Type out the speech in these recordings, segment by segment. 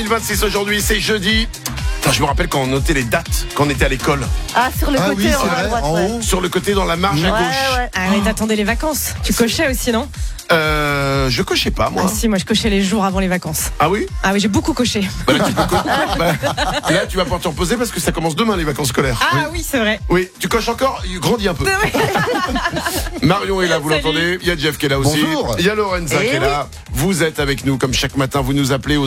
26 aujourd'hui, c'est jeudi. Putain, je me rappelle quand on notait les dates, quand on était à l'école. Ah, sur le côté, oui, c'est en vrai, droite, en ouais. haut. Sur le côté, dans la marge à gauche. Ouais. Ah mais t'attendais les vacances. Tu cochais aussi, non? Je cochais pas, moi. Ah si, moi je cochais les jours avant les vacances. Ah oui? Ah oui, j'ai beaucoup coché. Bah là, là, tu vas pouvoir te reposer parce que ça commence demain, les vacances scolaires. Ah oui, c'est vrai. Oui, tu coches encore, grandis un peu. Marion est là, vous Salut. l'entendez. Il y a Jeff qui est là aussi. Bonjour. Il y a Lorenza qui est là. Vous êtes avec nous comme chaque matin. Vous nous appelez au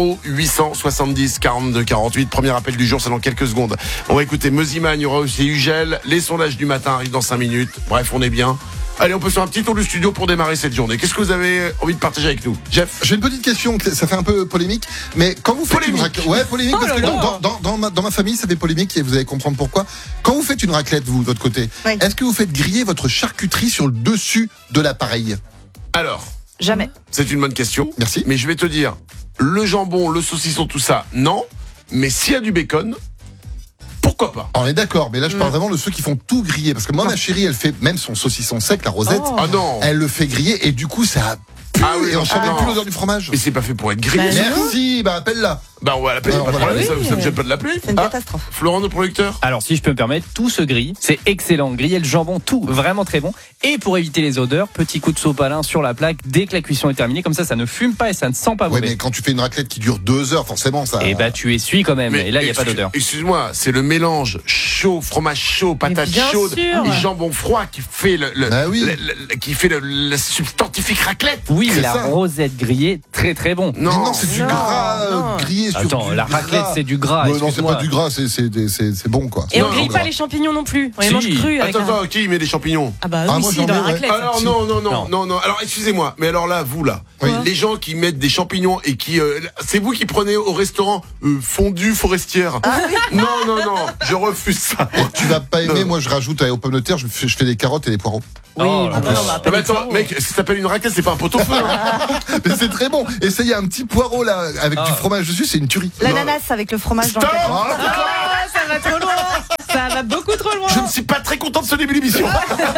0870 42 48. Premier appel du jour, c'est dans quelques secondes. On va écouter Meusiman, il y aura aussi Ugel. Les sondages du matin arrivent dans 5 minutes. Bref, on est bien. Allez, on peut faire un petit tour du studio pour démarrer cette journée. Qu'est-ce que vous avez envie de partager avec nous, Jeff? J'ai une petite question, ça fait un peu polémique, mais quand vous faites Polémique. une raclette, ouais, polémique, parce que là là. dans ma famille, ça fait polémique et vous allez comprendre pourquoi. Quand vous faites une raclette, vous, de votre côté, Oui. est-ce que vous faites griller votre charcuterie sur le dessus de l'appareil? Alors, Jamais. c'est une bonne question. Merci. Mais je vais te dire, le jambon, le saucisson, tout ça, non. Mais s'il y a du bacon, pourquoi pas? On est d'accord, mais là je parle vraiment de ceux qui font tout griller, parce que moi ma chérie, elle fait même son saucisson sec, la Rosette, Oh. Ah non. elle le fait griller et du coup ça pue Ah oui, et on sent même non. plus l'odeur du fromage. Mais c'est pas fait pour être grillé. Bah, ça. Merci, bah appelle-la. Bah on va l'appeler, Alors, pas de voilà. problème, Oui. ça me gêne pas de l'appeler. C'est une Ah, catastrophe. Florent, notre producteur. Alors si je peux me permettre, tout se grille, c'est excellent. Griller le jambon, tout, vraiment très bon. Et pour éviter les odeurs, petit coup de sopalin sur la plaque dès que la cuisson est terminée, comme ça ne fume pas et ça ne sent pas Ouais, mauvais. mais quand tu fais une raclette qui dure 2 heures, forcément ça. Et bah tu essuies quand même, et là il n'y a pas d'odeur. Excuse-moi, c'est le mélange chaud, fromage chaud, patate bien chaude sûr. et jambon froid qui fait Bah oui. qui fait la substantifique raclette. Oui, C'est mais la ça. Rosette grillée, très bon. Mais non, c'est du Non, gras non. grillé sur Attends, du la gras. raclette c'est du gras, Ouais, non, c'est excuse-moi. pas du gras, c'est bon quoi. Et Non, on grille non, pas gras. les champignons non plus. On les Si. mange crus avec Attends, un... attends, qui met des champignons? Ah bah Ah, oui, moi, si, j'en dans la mets, ouais. raclette. Alors Si. non. Alors excusez-moi, mais alors là, vous là, Oui. les gens qui mettent des champignons et qui, c'est vous qui prenez au restaurant fondue forestière. Non, je refuse ça. Tu vas pas aimer, Non. moi je rajoute aux pommes de terre, je fais des carottes et des poireaux. Oui, Oh, ah bah non, on va Ah pas bah les attends, poireaux. mec, ça s'appelle une raclette, c'est pas un pot-au-feu. Hein. Mais c'est très bon. Essayez un petit poireau là avec du fromage dessus, c'est une tuerie. L'ananas avec le fromage dans le Stop. cadre. Ah, ça va trop loin. Ça va beaucoup trop loin. Je ne suis pas très content de ce début d'émission.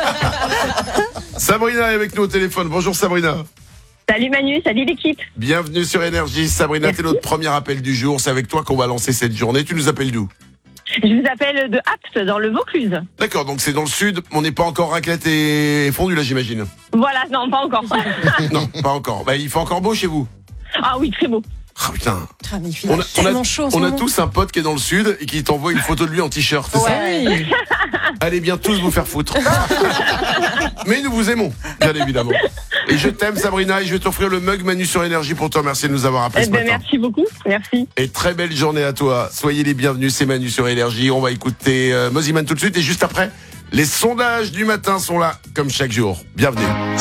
Sabrina est avec nous au téléphone. Bonjour Sabrina. Salut Manu, salut l'équipe. Bienvenue sur Énergie. Sabrina, t'es notre premier appel du jour. C'est avec toi qu'on va lancer cette journée. Tu nous appelles d'où? Je vous appelle de Apt dans le Vaucluse. D'accord, donc c'est dans le sud. On n'est pas encore raclette et fondu là, j'imagine. Voilà, non, pas encore. Non, pas encore. Bah, il fait encore beau chez vous. Ah oui, très beau. Ah putain. Ah, mais il fait On a, tellement chaud en ce on a moment. tous un pote qui est dans le sud et qui t'envoie une photo de lui en t-shirt. C'est ça? Oui. Allez bien tous vous faire foutre. Mais nous vous aimons, bien évidemment. Et je t'aime Sabrina et je vais t'offrir le mug Manu sur Énergie pour te remercier de nous avoir appelé Eh ce ben, matin. merci beaucoup, merci. Et très belle journée à toi. Soyez les bienvenus, c'est Manu sur Énergie. On va écouter Mosiman tout de suite et juste après, les sondages du matin sont là, comme chaque jour. Bienvenue.